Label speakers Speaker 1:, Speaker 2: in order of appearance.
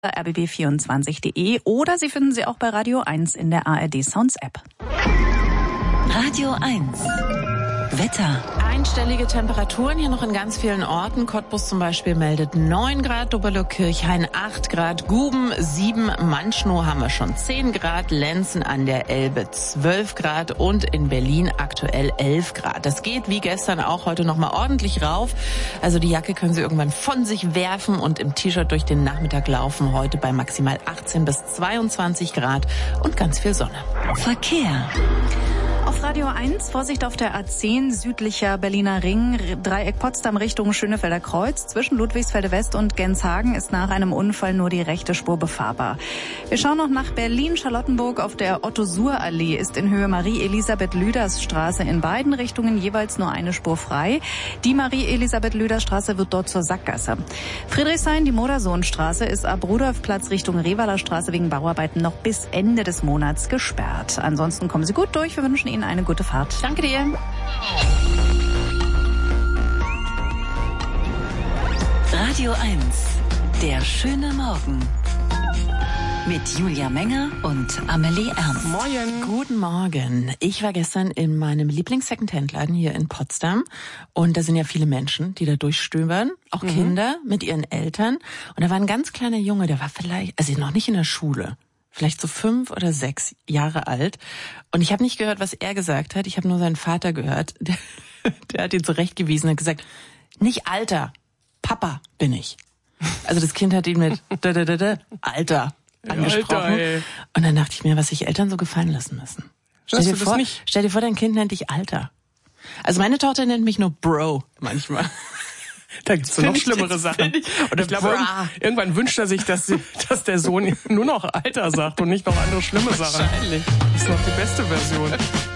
Speaker 1: rbb24.de oder Sie finden sie auch bei Radio 1 in der ARD Sounds App.
Speaker 2: Radio 1 Wetter.
Speaker 3: Einstellige Temperaturen hier noch in ganz vielen Orten. Cottbus zum Beispiel meldet 9 Grad, Doberlo-Kirchhain 8 Grad, Guben 7, Manschnow haben wir schon 10 Grad, Lenzen an der Elbe 12 Grad und in Berlin aktuell 11 Grad. Das geht wie gestern auch heute nochmal ordentlich rauf. Also die Jacke können Sie irgendwann von sich werfen und im T-Shirt durch den Nachmittag laufen. Heute bei maximal 18 bis 22 Grad und ganz viel Sonne.
Speaker 2: Verkehr.
Speaker 1: Auf Radio 1, Vorsicht auf der A10, südlicher Berliner Ring, Dreieck Potsdam Richtung Schönefelder Kreuz. Zwischen Ludwigsfelde West und Genshagen ist nach einem Unfall nur die rechte Spur befahrbar. Wir schauen noch nach Berlin-Charlottenburg. Auf der Otto-Suhr-Allee ist in Höhe Marie-Elisabeth-Lüders-Straße in beiden Richtungen jeweils nur eine Spur frei. Die Marie-Elisabeth-Lüders-Straße wird dort zur Sackgasse. Friedrichshain, die Modersohnstraße ist ab Rudolfplatz Richtung Revaler Straße wegen Bauarbeiten noch bis Ende des Monats gesperrt. Ansonsten kommen Sie gut durch. Wir wünschen Ihnen eine gute Fahrt.
Speaker 3: Danke dir.
Speaker 2: Radio 1, der schöne Morgen. Mit Julia Menger und Amelie Ernst.
Speaker 3: Moin. Guten Morgen. Ich war gestern in meinem Lieblings-Secondhand-Laden hier in Potsdam. Und da sind ja viele Menschen, die da durchstöbern. Auch Kinder mit ihren Eltern. Und da war ein ganz kleiner Junge, der war vielleicht, also noch nicht in der Schule. Vielleicht so 5 oder 6 Jahre alt. Und ich habe nicht gehört, was er gesagt hat. Ich habe nur seinen Vater gehört. Der hat ihn zurechtgewiesen und gesagt, nicht Alter, Papa bin ich. Also das Kind hat ihn mit Alter angesprochen. Alter, und dann dachte ich mir, was sich Eltern so gefallen lassen müssen. Stell dir vor, dein Kind nennt dich Alter. Also meine Tochter nennt mich nur Bro manchmal.
Speaker 4: Da gibt's noch schlimmere Sachen. Und ich glaube, irgendwann wünscht er sich, dass der Sohn nur noch Alter sagt und nicht noch andere schlimme Sachen.
Speaker 3: Wahrscheinlich.
Speaker 4: Das ist noch die beste Version.